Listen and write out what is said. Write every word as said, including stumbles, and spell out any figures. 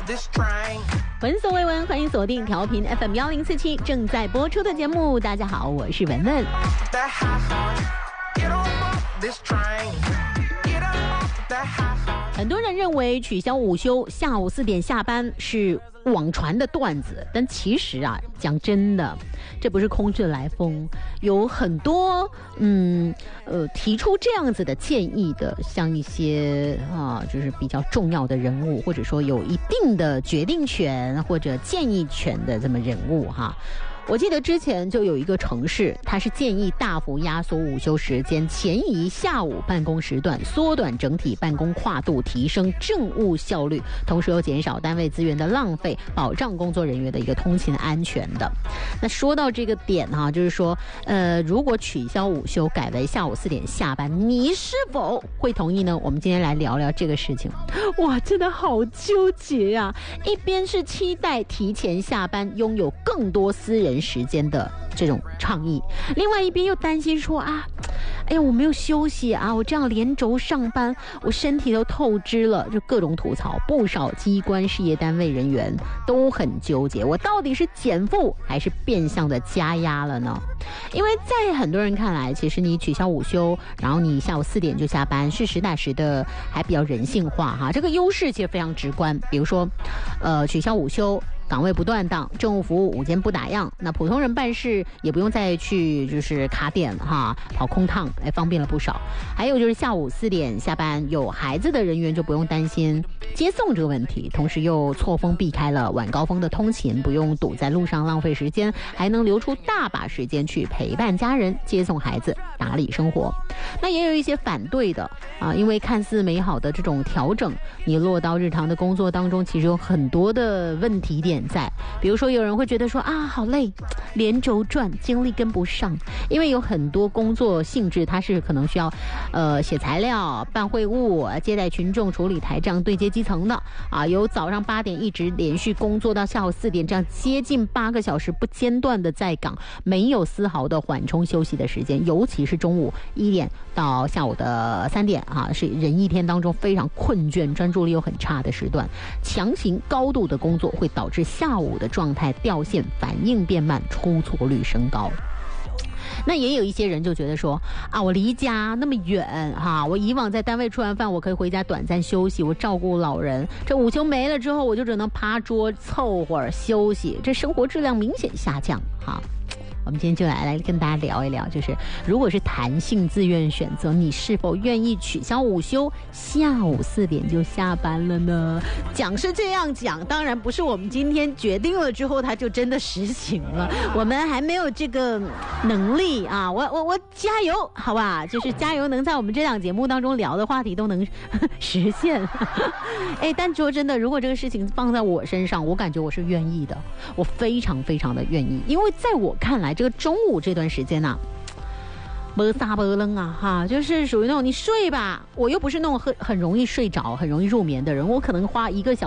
闻所未闻，欢迎锁定调频 F M 幺零四七正在播出的节目。大家好，我是文文。很多人认为取消午休，下午四点下班是网传的段子，但其实啊，讲真的，这不是空穴来风，有很多嗯呃提出这样子的建议的，像一些啊就是比较重要的人物，或者说有一定的决定权或者建议权的这么人物哈。我记得之前就有一个城市，它是建议大幅压缩午休时间，前移下午办公时段，缩短整体办公跨度，提升政务效率，同时又减少单位资源的浪费，保障工作人员的一个通勤安全的。那说到这个点哈、啊，就是说，呃，如果取消午休，改为下午四点下班，你是否会同意呢？我们今天来聊聊这个事情。哇，真的好纠结啊！一边是期待提前下班，拥有更多私人时间的这种倡议，另外一边又担心说啊，哎呀，我没有休息啊，我这样连轴上班，我身体都透支了，就各种吐槽。不少机关事业单位人员都很纠结，我到底是减负还是变相的加压了呢？因为在很多人看来，其实你取消午休，然后你下午四点就下班，是实打实的，还比较人性化哈。这个优势其实非常直观，比如说，呃，取消午休。岗位不断档，政务服务午间不打烊，那普通人办事也不用再去就是卡点哈，跑空趟，哎，方便了不少。还有就是下午四点下班，有孩子的人员就不用担心接送这个问题，同时又错峰避开了晚高峰的通勤，不用堵在路上浪费时间，还能留出大把时间去陪伴家人、接送孩子、打理生活。那也有一些反对的啊，因为看似美好的这种调整，你落到日常的工作当中，其实有很多的问题点在，比如说有人会觉得说啊好累，连轴转，精力跟不上，因为有很多工作性质它是可能需要呃写材料、办会务、接待群众、处理台账、对接基层的啊，由早上八点一直连续工作到下午四点，这样接近八个小时不间断的在岗，没有丝毫的缓冲休息的时间，尤其是中午一点到下午的三点啊，是人一天当中非常困倦、专注力又很差的时段，强行高度的工作会导致下午的状态掉线，反应变慢，出错率升高。那也有一些人就觉得说啊，我离家那么远哈，我以往在单位吃完饭，我可以回家短暂休息，我照顾老人。这午休没了之后，我就只能趴桌凑会儿休息，这生活质量明显下降哈。我们今天就来来跟大家聊一聊，就是如果是弹性自愿选择，你是否愿意取消午休，下午四点就下班了呢？讲是这样讲，当然不是我们今天决定了之后，它就真的实行了。我们还没有这个能力啊！我我我加油，好吧？就是加油，能在我们这档节目当中聊的话题都能实现。哎，但说真的，如果这个事情放在我身上，我感觉我是愿意的，我非常非常的愿意，因为在我看来，这个中午这段时间呢、啊，没撒不愣啊哈，就是属于那种你睡吧，我又不是那种很很容易睡着、很容易入眠的人，我可能花一个小时。